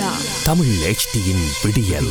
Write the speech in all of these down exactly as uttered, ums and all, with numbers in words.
Tamil H டியின் விடியல்.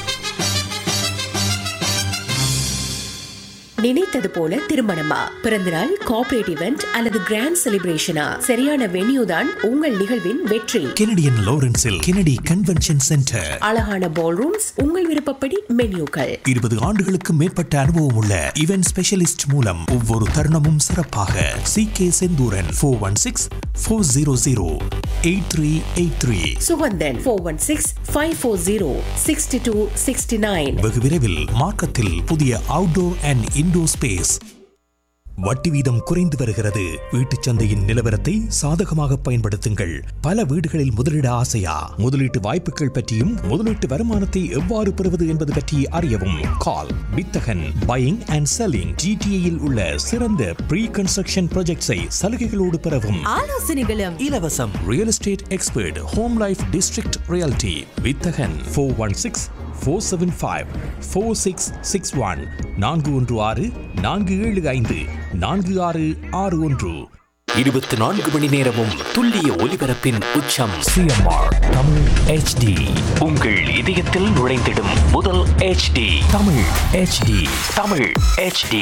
நினைத்தது போல திருமணமா, பிறந்தநாள், கார்ப்பரேட் இவெண்ட் அல்லது கிராண்ட் செலிப்ரேஷனா, சரியான வென்யூ தான் உங்கள் நிகழ்வின் வெற்றி. Canadian லாரன்ஸில் Kennedy convention centre. அழகான பால் ரூம்ஸ், உங்கள் விருப்பப்படி மென்யூக்கள். இருபது ஆண்டுகளுக்கு மேற்பட்ட அனுபவம் உள்ள இவென்ட் ஸ்பெஷலிஸ்ட் மூலம் ஒவ்வொரு தருணமும் சிறப்பாக. C K Senthuran four one six four zero zero eight three eight three. Suganthan four one six five four zero sixty two sixty nine. வெகு விரைவில் மார்க்கத்தில் புதிய அவுட்டோர் அண்ட் இன்டோர் ஸ்பேஸ். வட்டி வீதம் குறைந்து வருகிறது. வீட்டுச் சந்தையின் நிலவரத்தை சாதகமாக பயன்படுத்துங்கள். பல வீடுகளில் முதலீட ஆசையா? முதலீட்டு வாய்ப்புகள் பற்றியும் முதலீட்டு வருமானத்தை எவ்வாறு பெறுவது என்பது பற்றி அறியவும் கால் வித்தகன் பையிங் அண்ட் செல்லிங். ஜிடிஏயில் உள்ள சிறந்த ப்ரீ கன்ஸ்ட்ரக்ஷன் ப்ராஜெக்ட்ஸை சலுகைகளோடு பெறவும் ஆலோசனைகளும் இலவசம். Real estate expert home life district reality வித்தகன் four one six four seven five four six six one. நான்கு ஒன்று ஆறு நான்கு ஏழு ஐந்து நான்கு ஆறு ஆறு ஒன்று. இருபத்தி நான்கு மணி நேரமும் துல்லிய ஒலிபரப்பின் உச்சம். CMR Tamil H D. உங்கள் இதயத்தில் நுழைந்திடும் முதல் H D Tamil H D. Tamil H D.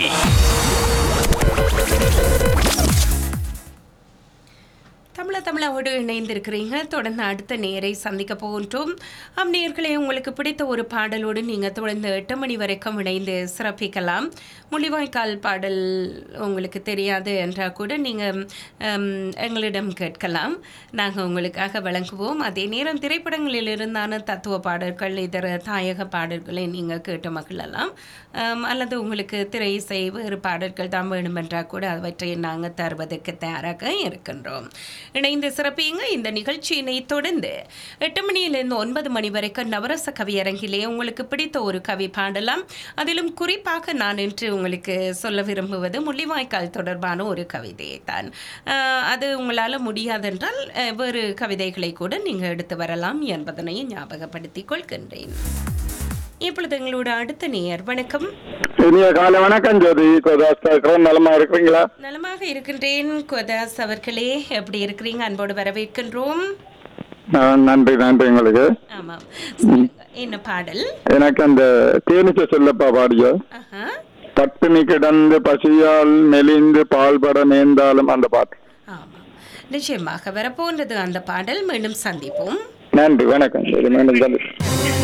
தமிழ தமிழோடு இணைந்திருக்கிறீங்க. தொடர்ந்து அடுத்த நேரை சந்திக்க போகின்றோம். அம் நேயர்களே, உங்களுக்கு பிடித்த ஒரு பாடலோடு நீங்கள் தொடர்ந்து எட்டு மணி வரைக்கும் இணைந்து சிறப்பிக்கலாம். முள்ளிவாய்க்கால் பாடல் உங்களுக்கு தெரியாது என்றால் கூட நீங்கள் எங்களிடம் கேட்கலாம், நாங்கள் உங்களுக்காக வழங்குவோம். அதே நேரம் திரைப்படங்களில் இருந்தான தத்துவ பாடல்கள், இதர தாயக பாடல்களை நீங்கள் கேட்டு மகிழலாம். அல்லது உங்களுக்கு திரை இசை வேறு பாடல்கள் தான் வேணுமென்றால் கூட அவற்றை நாங்கள் தருவதற்கு தயாராக இருக்கின்றோம். இணைந்து சிறப்பிங்க. இந்த நிகழ்ச்சியினை தொடர்ந்து எட்டு மணியிலிருந்து ஒன்பது மணி வரைக்கும் நவரச கவியரங்கிலே உங்களுக்கு பிடித்த ஒரு கவி பாடலாம். அதிலும் குறிப்பாக நான் இன்று உங்களுக்கு சொல்ல விரும்புவது முள்ளிவாய்க்கால் தொடர்பான ஒரு கவிதையை தான். அது உங்களால் முடியாதென்றால் வேறு கவிதைகளை கூட நீங்கள் எடுத்து வரலாம் என்பதனை ஞாபகப்படுத்திக் கொள்கின்றேன். இப்பொழுது எங்களோட அடுத்த நேயர். வணக்கம். இனிய காலை வணக்கம் ஜோதி. நலமா இருக்கிறீங்களா? நலமாக இருக்கின்றேன் கோதாஸ் அவர்களே, எப்படி இருக்கிறீங்க? அன்போடு வரவேற்கின்றோம். நன்றி நன்றி உங்களுக்கு. ஆமாம், என்ன பாடல்? எனக்கு அந்த தேனிச்ச சொல்லப்பா பாடியோ, பட்டினி கிடந்து பசியால் மெலிந்து பால்பட நேர்ந்தாலும் அந்த பாட்டு. ஆமாம், நிச்சயமாக வரப்போன்றது அந்த பாடல். மீண்டும் சந்திப்போம். நன்றி, வணக்கம்.